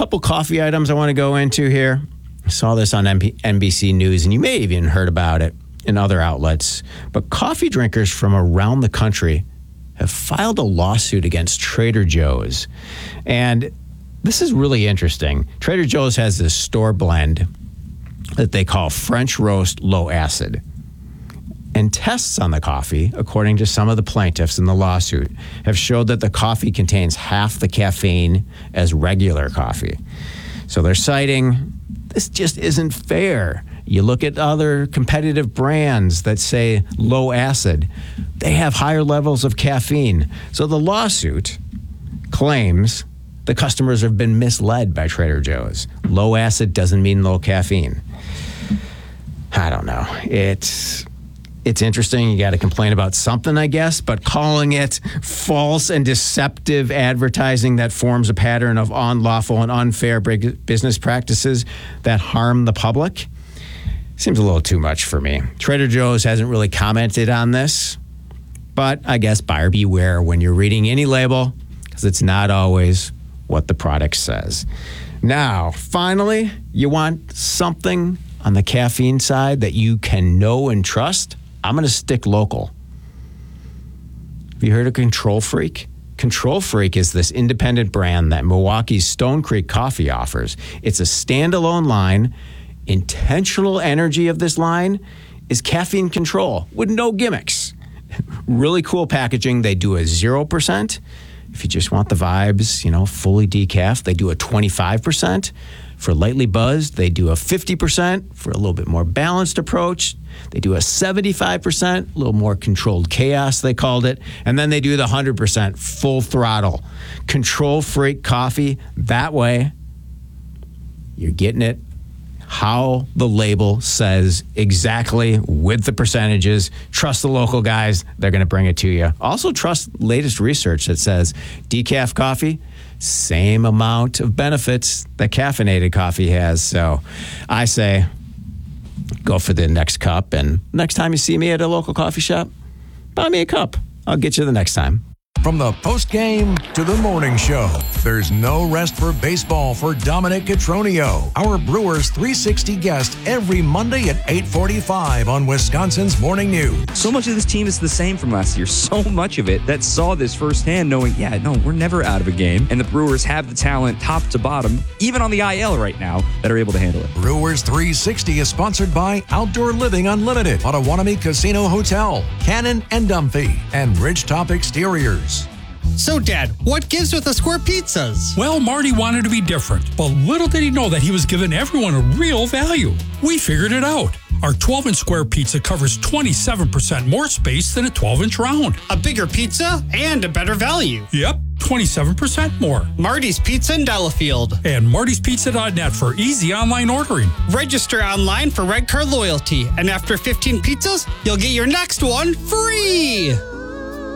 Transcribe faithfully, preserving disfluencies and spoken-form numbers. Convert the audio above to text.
couple coffee items I want to go into here. I saw this on N B C News, and you may have even heard about it in other outlets. But coffee drinkers from around the country have filed a lawsuit against Trader Joe's. And this is really interesting. Trader Joe's has this store blend that they call French Roast Low Acid. And tests on the coffee, according to some of the plaintiffs in the lawsuit, have showed that the coffee contains half the caffeine as regular coffee. So they're citing, this just isn't fair. You look at other competitive brands that say low acid, they have higher levels of caffeine. So the lawsuit claims the customers have been misled by Trader Joe's. Low acid doesn't mean low caffeine. I don't know. It's... It's interesting. You got to complain about something, I guess, but calling it false and deceptive advertising that forms a pattern of unlawful and unfair business practices that harm the public seems a little too much for me. Trader Joe's hasn't really commented on this, but I guess buyer beware when you're reading any label, because it's not always what the product says. Now, finally, you want something on the caffeine side that you can know and trust? I'm going to stick local. Have you heard of Control Freak? Control Freak is this independent brand that Milwaukee's Stone Creek Coffee offers. It's a standalone line. Intentional energy of this line is caffeine control with no gimmicks. Really cool packaging. They do a zero percent. If you just want the vibes, you know, fully decaf, they do a twenty-five percent. For lightly buzzed, they do a fifty percent. For a little bit more balanced approach, they do a seventy-five percent, a little more controlled chaos, they called it. And then they do the one hundred percent full throttle. Control Freak coffee. That way, you're getting it how the label says exactly with the percentages. Trust the local guys. They're going to bring it to you. Also, trust latest research that says decaf coffee, same amount of benefits that caffeinated coffee has. So I say go for the next cup. And next time you see me at a local coffee shop, buy me a cup. I'll get you the next time. From the postgame to the morning show, there's no rest for baseball for Dominic Cotroneo, our Brewers three sixty guest every Monday at eight forty-five on Wisconsin's Morning News. So much of this team is the same from last year. So much of it that saw this firsthand, knowing, yeah, no, we're never out of a game. And the Brewers have the talent top to bottom, even on the I L right now, that are able to handle it. Brewers three sixty is sponsored by Outdoor Living Unlimited, Potawatomi Casino Hotel, Cannon and Dumphy, and Ridgetop Exteriors. So, Dad, what gives with the square pizzas? Well, Marty wanted to be different, but little did he know that he was giving everyone a real value. We figured it out. Our twelve-inch square pizza covers twenty-seven percent more space than a twelve-inch round. A bigger pizza and a better value. Yep, twenty-seven percent more. Marty's Pizza in Delafield. And Marty's Pizza dot net for easy online ordering. Register online for Red Car Loyalty, and after fifteen pizzas, you'll get your next one free.